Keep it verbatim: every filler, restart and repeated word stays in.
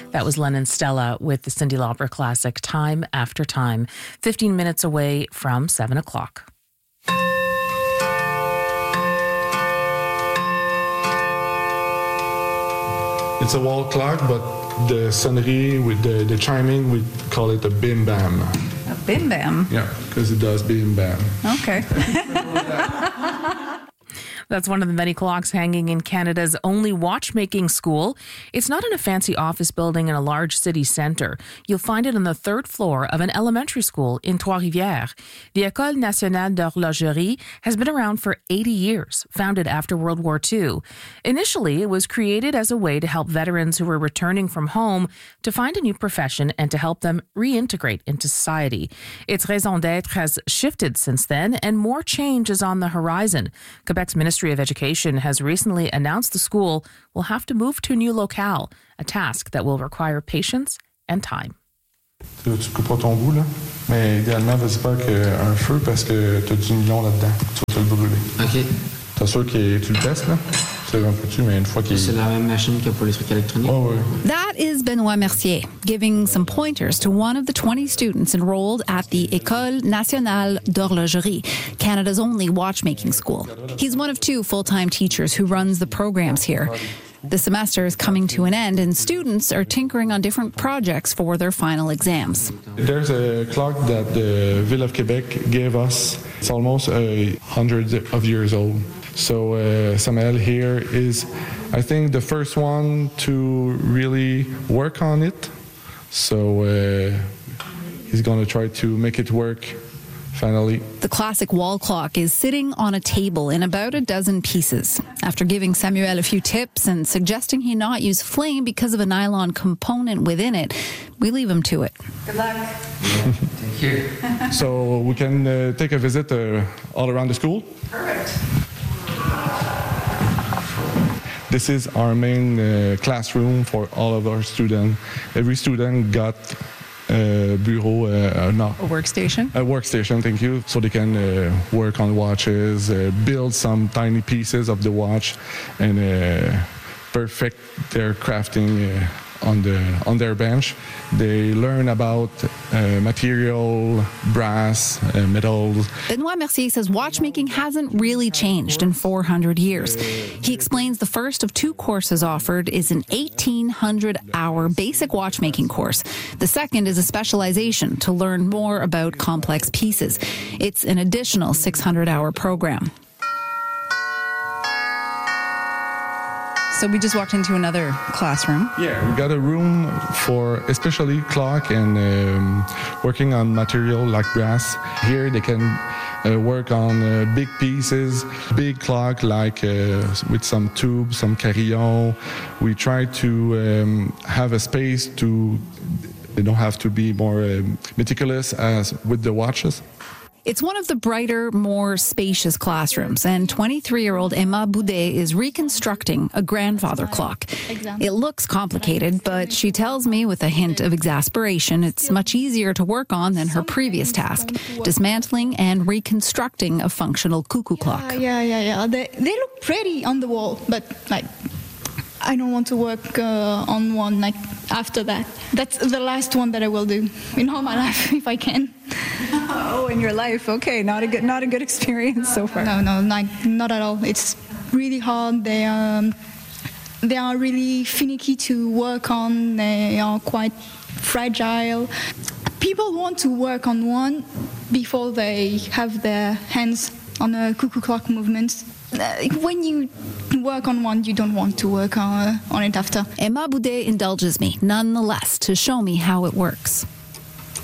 That was Len and Stella with the Cyndi Lauper classic Time After Time, fifteen minutes away from seven o'clock. It's a wall clock, but the sonnerie with the, the chiming, we call it a bim bam. A bim bam? Yeah, because it does bim bam. Okay. That's one of the many clocks hanging in Canada's only watchmaking school. It's not in a fancy office building in a large city centre. You'll find it on the third floor of an elementary school in Trois-Rivières. The École nationale d'horlogerie has been around for eighty years, founded after World War Two. Initially, it was created as a way to help veterans who were returning from home to find a new profession and to help them reintegrate into society. Its raison d'être has shifted since then, and more change is on the horizon. Quebec's Ministry of Education has recently announced the school will have to move to a new locale, a task that will require patience and time. Tu tu coupes pas ton bout, là, mais idéalement, vas-y pas avec un feu parce que tu as du nylon là-dedans. Tu vas te le brûler. OK. T'assures que tu le testes, là? C'est un peu dessus, mais une fois qu'il... C'est la même machine que pour les trucs électroniques? Oh, oui. That is Benoit Mercier giving some pointers to one of the twenty students enrolled at the École nationale d'horlogerie, Canada's only watchmaking school. He's one of two full-time teachers who runs the programs here. The semester is coming to an end, and students are tinkering on different projects for their final exams. There's a clock that the Ville of Quebec gave us. It's almost a hundred of years old. So uh, Samuel here is, I think, the first one to really work on it. So uh, he's going to try to make it work finally. The classic wall clock is sitting on a table in about a dozen pieces. After giving Samuel a few tips and suggesting he not use flame because of a nylon component within it, we leave him to it. Good luck. Thank you. So we can uh, take a visit uh, all around the school. Perfect. This is our main uh, classroom for all of our students. Every student got a bureau, uh, no, A workstation? a workstation, thank you, so they can uh, work on watches, uh, build some tiny pieces of the watch, and uh, perfect their crafting uh, on the on their bench. They learn about uh, material, brass, uh, metals. Benoit Mercier says watchmaking hasn't really changed in four hundred years. He explains the first of two courses offered is an eighteen hundred hour basic watchmaking course. The second is a specialization to learn more about complex pieces. It's an additional six hundred hour program. So we just walked into another classroom. Yeah, we got a room for especially clock and um, working on material like brass. Here they can uh, work on uh, big pieces, big clock like uh, with some tubes, some carillon. We try to um, have a space to, they don't have to be more uh, meticulous as with the watches. It's one of the brighter, more spacious classrooms, and twenty-three-year-old Emma Boudet is reconstructing a grandfather clock. It looks complicated, but she tells me with a hint of exasperation it's much easier to work on than her previous task, dismantling and reconstructing a functional cuckoo clock. Yeah, yeah, yeah. They, they look pretty on the wall, but like, I don't want to work uh, on one like after that. That's the last one that I will do in all my life, if I can. Oh, in your life, okay. Not a good, not a good experience so far. No, no, not, not at all. It's really hard. They um, they are really finicky to work on. They are quite fragile. People want to work on one before they have their hands on a cuckoo clock movement. Uh, when you work on one, you don't want to work on, uh, on it after. Emma Boudet indulges me, nonetheless, to show me how it works.